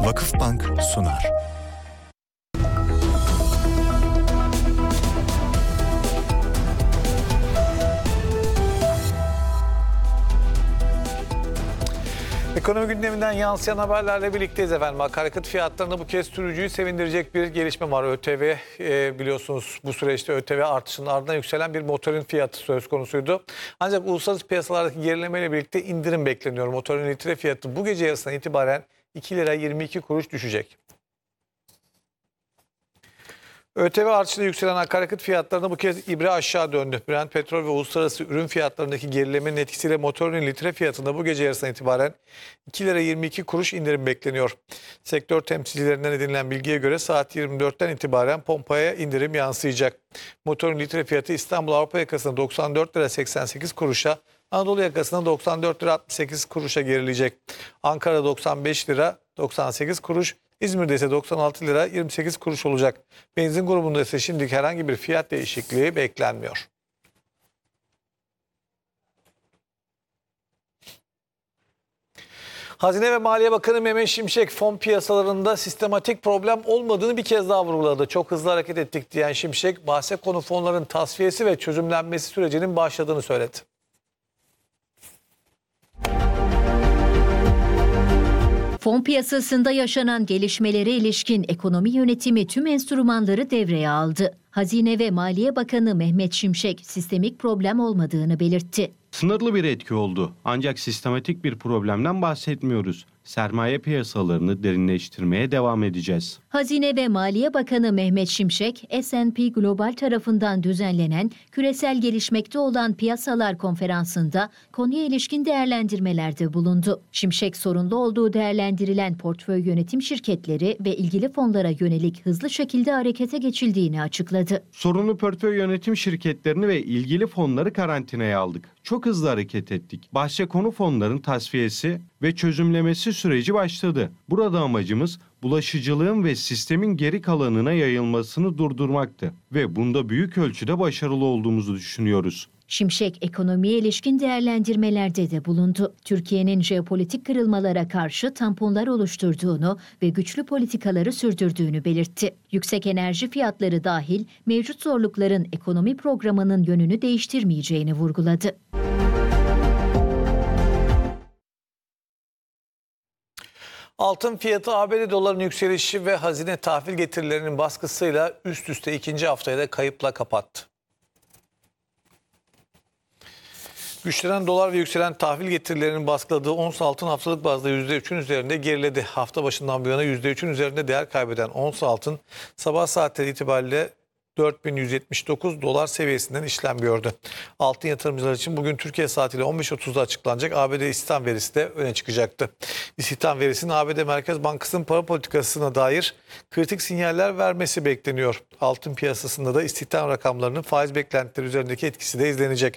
Vakıfbank sunar. Ekonomi gündeminden yansıyan haberlerle birlikteyiz efendim. Akaryakıt fiyatlarında bu kez sürücüyü sevindirecek bir gelişme var. ÖTV biliyorsunuz bu süreçte ÖTV artışının ardından yükselen bir motorun fiyatı söz konusuydu. Ancak uluslararası piyasalardaki gerilemeyle birlikte indirim bekleniyor. Motorun litre fiyatı bu gece yarısından itibaren 2 lira 22 kuruş düşecek. ÖTV artışıyla yükselen akaryakıt fiyatlarında bu kez ibre aşağı döndü. Brent petrol ve uluslararası ürün fiyatlarındaki gerilemenin etkisiyle motorun litre fiyatında bu gece yarısından itibaren 2 lira 22 kuruş indirim bekleniyor. Sektör temsilcilerinden edinilen bilgiye göre saat 24'ten itibaren pompaya indirim yansıyacak. Motorun litre fiyatı İstanbul Avrupa yakasında 94 lira 88 kuruşa, Anadolu yakasında 94 lira 68 kuruşa gerileyecek. Ankara 95 lira 98 kuruş, İzmir'de ise 96 lira 28 kuruş olacak. Benzin grubunda ise şimdilik herhangi bir fiyat değişikliği beklenmiyor. Hazine ve Maliye Bakanı Mehmet Şimşek fon piyasalarında sistematik problem olmadığını bir kez daha vurguladı. Çok hızlı hareket ettik diyen Şimşek, bahse konu fonların tasfiyesi ve çözümlenmesi sürecinin başladığını söyledi. Fon piyasasında yaşanan gelişmelere ilişkin ekonomi yönetimi tüm enstrümanları devreye aldı. Hazine ve Maliye Bakanı Mehmet Şimşek sistemik problem olmadığını belirtti. Sınırlı bir etki oldu. Ancak sistematik bir problemden bahsetmiyoruz. Sermaye piyasalarını derinleştirmeye devam edeceğiz. Hazine ve Maliye Bakanı Mehmet Şimşek, S&P Global tarafından düzenlenen küresel gelişmekte olan piyasalar konferansında konuya ilişkin değerlendirmelerde bulundu. Şimşek, sorunlu olduğu değerlendirilen portföy yönetim şirketleri ve ilgili fonlara yönelik hızlı şekilde harekete geçildiğini açıkladı. Sorunlu portföy yönetim şirketlerini ve ilgili fonları karantinaya aldık. Çok hızlı hareket ettik. Bahse konu fonların tasfiyesi ve çözümlemesi süreci başladı. Burada amacımız bulaşıcılığın ve sistemin geri kalanına yayılmasını durdurmaktı ve bunda büyük ölçüde başarılı olduğumuzu düşünüyoruz. Şimşek, ekonomiye ilişkin değerlendirmelerde de bulundu. Türkiye'nin jeopolitik kırılmalara karşı tamponlar oluşturduğunu ve güçlü politikaları sürdürdüğünü belirtti. Yüksek enerji fiyatları dahil mevcut zorlukların ekonomi programının yönünü değiştirmeyeceğini vurguladı. Altın fiyatı, ABD dolarının yükselişi ve hazine tahvil getirilerinin baskısıyla üst üste ikinci haftayı da kayıpla kapattı. Güçlenen dolar ve yükselen tahvil getirilerinin baskıladığı ons altın haftalık bazda %3'ün üzerinde geriledi. Hafta başından bu yana %3'ün üzerinde değer kaybeden ons altın sabah saatleri itibariyle 4179 dolar seviyesinden işlem gördü. Altın yatırımcılar için bugün Türkiye saatiyle 15.30'da açıklanacak ABD istihdam verisi de öne çıkacaktı. İstihdam verisinin ABD Merkez Bankası'nın para politikasına dair kritik sinyaller vermesi bekleniyor. Altın piyasasında da istihdam rakamlarının faiz beklentileri üzerindeki etkisi de izlenecek.